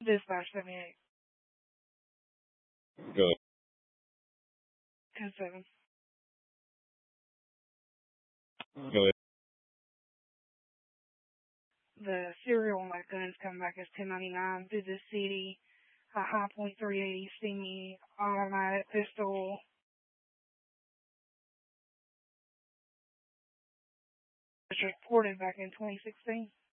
Dispatch 78. Go. 10-7. Go ahead. The serial on that gun's come back as 1099 through the city, a high point .380 semi-automatic pistol. It was reported back in 2016.